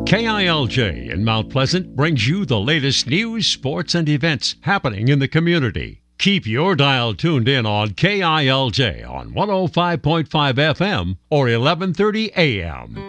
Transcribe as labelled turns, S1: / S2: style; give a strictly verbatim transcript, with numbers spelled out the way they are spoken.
S1: K I L J in Mount Pleasant brings you the latest news, sports, and events happening in the community. Keep your dial tuned in on K I L J on one oh five point five F M or eleven thirty A M.